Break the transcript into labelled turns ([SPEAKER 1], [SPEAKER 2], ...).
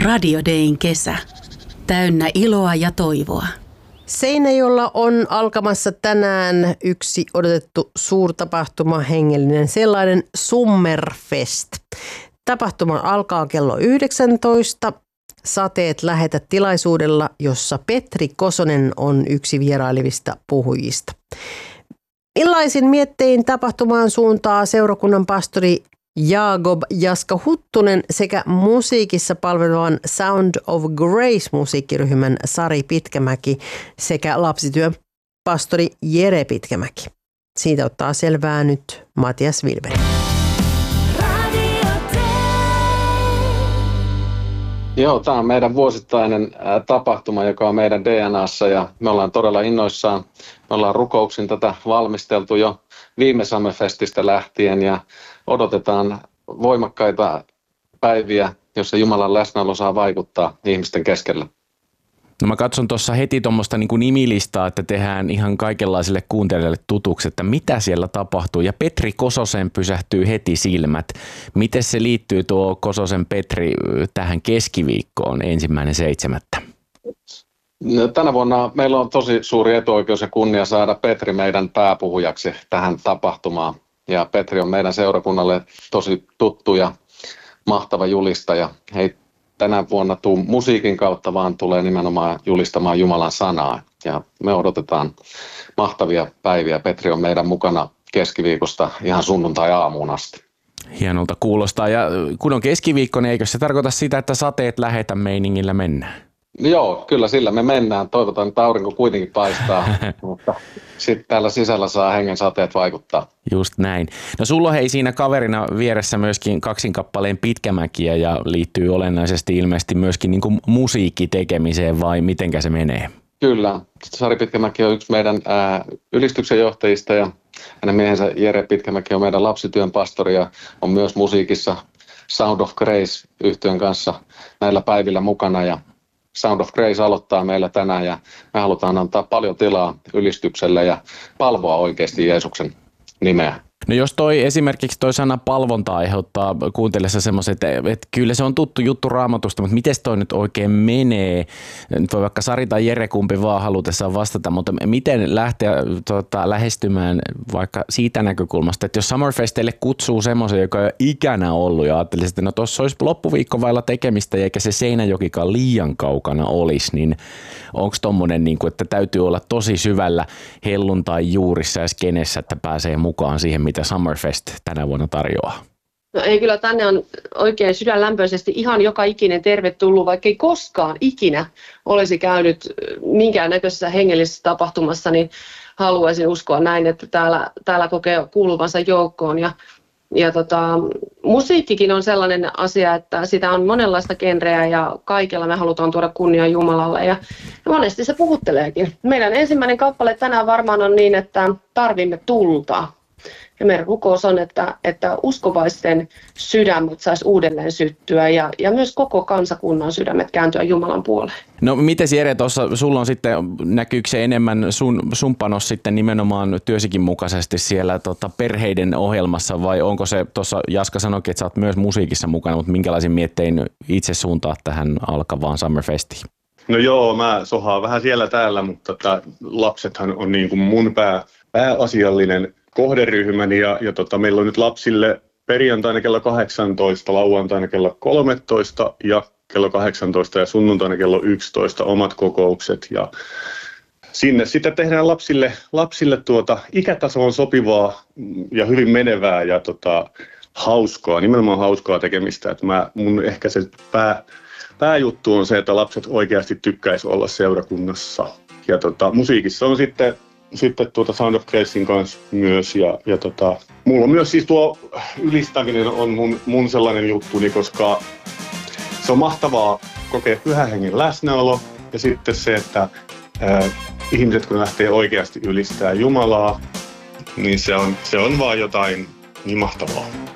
[SPEAKER 1] Radio Dayn kesä. Täynnä iloa ja toivoa.
[SPEAKER 2] Seinäjoella on alkamassa tänään yksi odotettu suurtapahtuma, hengellinen sellainen, Summerfest. Tapahtuma alkaa kello 19. Sateet lähetä tilaisuudella, jossa Petri Kosonen on yksi vierailevista puhujista. Millaisin miettein tapahtumaan suuntaa seurakunnan pastori Jaakob Jaska Huttunen sekä musiikissa palvelevan Sound of Grace-musiikkiryhmän Sari Pitkämäki sekä lapsityön pastori Jere Pitkämäki. Siitä ottaa selvää nyt Matias Wilberg.
[SPEAKER 3] Joo, tämä on meidän vuosittainen tapahtuma, joka on meidän DNAssa ja me ollaan todella innoissaan. Me ollaan rukouksin tätä valmisteltu jo viime Summerfestistä lähtien ja odotetaan voimakkaita päiviä, jossa Jumalan läsnäolo saa vaikuttaa ihmisten keskellä.
[SPEAKER 4] No mä katson tuossa heti tuommoista niin kuin nimilistaa, että tehdään ihan kaikenlaisille kuuntelijoille tutuksi, että mitä siellä tapahtuu. Ja Petri Kososen pysähtyy heti silmät. Miten se liittyy tuo Kososen Petri tähän keskiviikkoon 1.7.?
[SPEAKER 3] No, tänä vuonna meillä on tosi suuri etuoikeus ja kunnia saada Petri meidän pääpuhujaksi tähän tapahtumaan. Ja Petri on meidän seurakunnalle tosi tuttu ja mahtava julistaja. Hei, tänä vuonna musiikin kautta vaan tulee nimenomaan julistamaan Jumalan sanaa. Ja me odotetaan mahtavia päiviä. Petri on meidän mukana keskiviikosta ihan sunnuntai-aamuun asti.
[SPEAKER 4] Hienolta kuulostaa. Ja kun on keskiviikko, niin eikö se tarkoita sitä, että sateet lähetä meiningillä mennään?
[SPEAKER 3] Joo, kyllä sillä me mennään. Toivotaan, että aurinko kuitenkin paistaa, mutta sitten täällä sisällä saa hengen sateet vaikuttaa.
[SPEAKER 4] Just näin. No sulla on hei siinä kaverina vieressä myöskin kaksinkappaleen Pitkämäkiä ja liittyy olennaisesti ilmeisesti myöskin niin kuin musiikkitekemiseen vai mitenkä se menee?
[SPEAKER 3] Kyllä. Sari Pitkämäki on yksi meidän ylistyksen johtajista ja hänen miehensä Jere Pitkämäki on meidän lapsityön pastori ja on myös musiikissa Sound of Grace -yhtyön kanssa näillä päivillä mukana ja Sound of Grace aloittaa meillä tänään ja me halutaan antaa paljon tilaa ylistykselle ja palvoa oikeasti Jeesuksen nimeä.
[SPEAKER 4] No jos esimerkiksi toi sana palvonta aiheuttaa kuuntellessa semmoisen, että kyllä se on tuttu juttu Raamatusta, mutta miten toi nyt oikein menee? Nyt voi vaikka Sari tai Jere kumpi vaan halutessaan vastata, mutta miten lähteä lähestymään vaikka siitä näkökulmasta, että jos Summerfestille kutsuu semmoisen, joka ei ole ikänä ollut ja ajattelisi, että no tuossa olisi loppuviikko vailla tekemistä eikä se Seinäjokikaan liian kaukana olisi, niin onko tommonen, niin kuin, että täytyy olla tosi syvällä helluntai juurissa ja skenessä, että pääsee mukaan siihen, mitä Summerfest tänä vuonna tarjoaa?
[SPEAKER 5] No ei, kyllä tänne on oikein sydänlämpöisesti ihan joka ikinen tervetullut, vaikka ei koskaan ikinä olisi käynyt minkäännäköisessä hengellisessä tapahtumassa, niin haluaisin uskoa näin, että täällä kokee kuuluvansa joukkoon. Ja musiikkikin on sellainen asia, että sitä on monenlaista genreä ja kaikella me halutaan tuoda kunnia Jumalalle ja monesti se puhutteleekin. Meidän ensimmäinen kappale tänään varmaan on niin, että tarvimme tulta. Ja meidän rukous on, että uskovaisten sydämet saisi uudelleen syttyä ja myös koko kansakunnan sydämet kääntyä Jumalan puoleen.
[SPEAKER 4] No miten Jere, tuossa sulla on sitten, näkyykö se enemmän sun panos sitten nimenomaan työsikin mukaisesti siellä perheiden ohjelmassa vai onko se, tuossa Jaska sanoikin, että sä oot myös musiikissa mukana, mutta minkälaisin miettein itse suuntaat tähän alkavaan Summerfestiin?
[SPEAKER 6] No joo, mä sohaan vähän siellä täällä, mutta lapsethan on niin kuin mun pääasiallinen kohderyhmäni ja meillä on nyt lapsille perjantaina kello 18, lauantaina kello 13 ja kello 18 ja sunnuntaina kello 11 omat kokoukset ja sinne sitten tehdään lapsille ikätasoon sopivaa ja hyvin menevää ja hauskaa, nimenomaan hauskaa tekemistä, että mun ehkä se pääjuttu on se, että lapset oikeasti tykkäisi olla seurakunnassa ja musiikissa on sitten Sound of Gracein kanssa myös ja mulla on myös siis tuo ylistäminen on mun sellainen juttuni, koska se on mahtavaa kokea Pyhän Hengen läsnäolo ja sitten se, että ihmiset kun lähtee oikeasti ylistää Jumalaa, niin se on vaan jotain niin mahtavaa.